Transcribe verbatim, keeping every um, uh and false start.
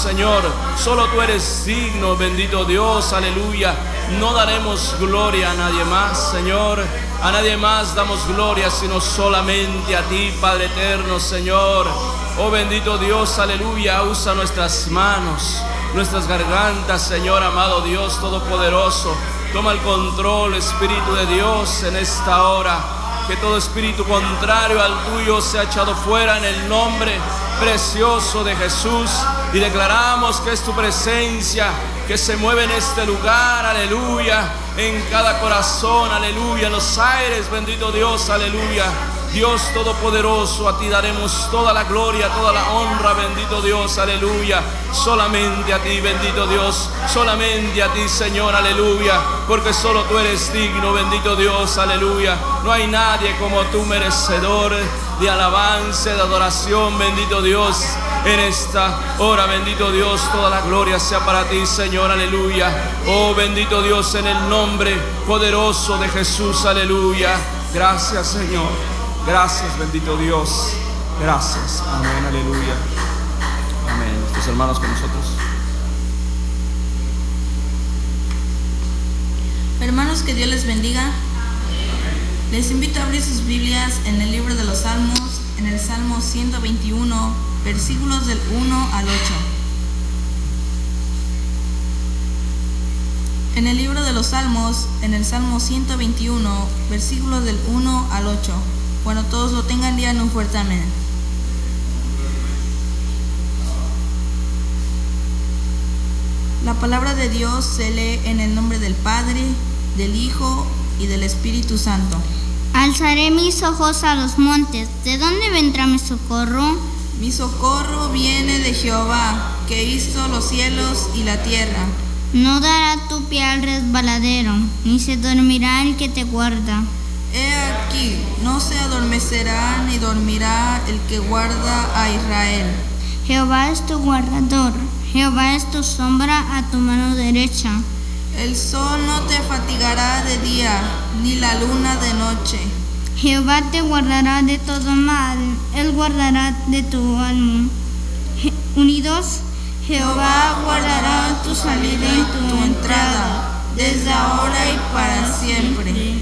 Señor. Solo tú eres digno, bendito Dios, aleluya. No daremos gloria a nadie más, Señor. A nadie más damos gloria, sino solamente a ti, Padre eterno, Señor. Oh bendito Dios, aleluya. Usa nuestras manos, nuestras gargantas, Señor, amado Dios todopoderoso. Toma el control, Espíritu de Dios, en esta hora. Que todo espíritu contrario al tuyo sea echado fuera en el nombre precioso de Jesús. Y declaramos que es tu presencia que se mueve en este lugar, aleluya, en cada corazón, aleluya, en los aires, bendito Dios, aleluya. Dios todopoderoso, a ti daremos toda la gloria, toda la honra, bendito Dios, aleluya. Solamente a ti, bendito Dios, solamente a ti, Señor, aleluya, porque solo tú eres digno, bendito Dios, aleluya. No hay nadie como tú, merecedor de alabanza, de adoración, bendito Dios. En esta hora, bendito Dios, toda la gloria sea para ti, Señor, aleluya. Oh bendito Dios, en el nombre poderoso de Jesús, aleluya. Gracias, Señor. Gracias, bendito Dios. Gracias. Amén, aleluya. Amén. Nuestros hermanos con nosotros. Hermanos, que Dios les bendiga. Les invito a abrir sus Biblias en el libro de los Salmos, en el Salmo ciento veintiuno, versículos del uno al ocho. En el libro de los Salmos, en el Salmo ciento veintiuno, versículos del uno al ocho. Cuando todos lo tengan, digan un fuerte amén. La palabra de Dios se lee en el nombre del Padre, del Hijo y del Espíritu Santo. Alzaré mis ojos a los montes. ¿De dónde vendrá mi socorro? Mi socorro viene de Jehová, que hizo los cielos y la tierra. No dará tu pie al resbaladero, ni se dormirá el que te guarda. He aquí, no se adormecerá ni dormirá el que guarda a Israel. Jehová es tu guardador, Jehová es tu sombra a tu mano derecha. El sol no te fatigará de día, ni la luna de noche. Jehová te guardará de todo mal, Él guardará de tu alma. Je- Unidos, Jehová guardará tu salida y tu entrada, desde ahora y para siempre.